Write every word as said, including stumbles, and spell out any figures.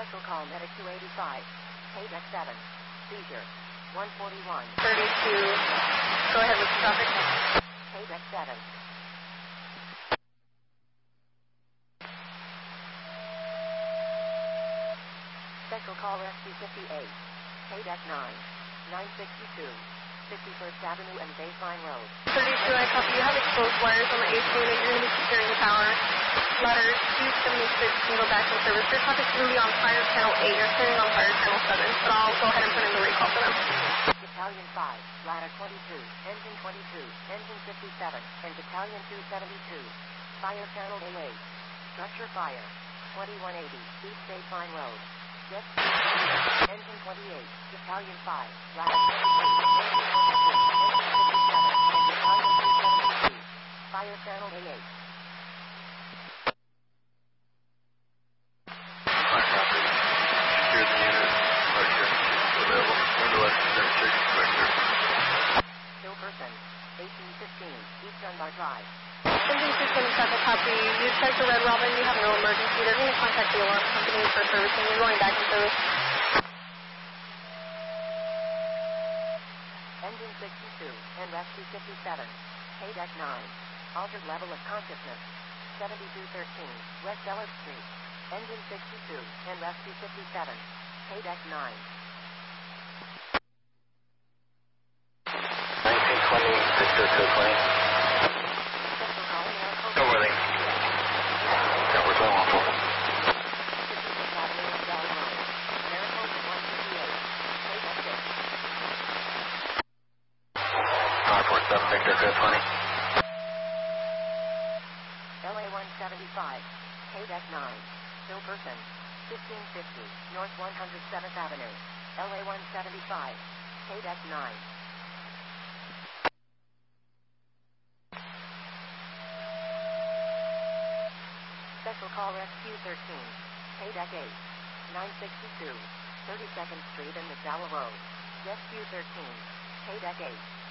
Special call Medic two eighty-five. K-Deck seven. Seizure. one forty-one. thirty-two. Go ahead with the traffic. K-Deck seven. Special call Rescue fifty-eight. K-Deck nine. nine sixty-two. fifty-first Avenue and Baseline Road. thirty-two, I copy. You have exposed wires on the A C unit. You're going to be securing the power. Letters two seventy-six can go back in service. Your traffic's going to be on fire channel eight. You're clearing on fire channel seven. But I'll go ahead and put in the recall for them. Battalion five, ladder twenty-two, engine twenty-two, engine fifty-seven, and Battalion two seventy-two. Fire channel A eight. Structure fire. twenty-one eighty, East Baseline Road. Jet engine twenty-eight, Battalion five, ladder twenty-two, engine twenty-two, engine fifty-seven, and Battalion two seventy-two. Fire channel A eight. Hilberson, eighteen fifteen, East Dunbar Drive. Engine two seventy-seven, copy. You checked the Red Robin. You have no emergency. They're going to contact the alarm company for servicing. You're going back in service. Engine sixty-two and Rescue fifty-seven. K-Deck nine. Altered level of consciousness. seventy-two thirteen, West Ellis Street. Engine sixty-two and Rescue fifty-seven. K-Deck nine. nineteen twenty, Victor two twenty. No worry. Yeah, we're going on full. nine four seven, Victor two twenty. L A one seventy-five, K-Deck nine. Hilberson, fifteen fifty, North one hundred seventh Avenue. L A one seventy-five, K-Deck nine. Special call Rescue thirteen. K-Deck eight. nine sixty-two. thirty-second Street and McDowell Road. Rescue thirteen. K-Deck eight.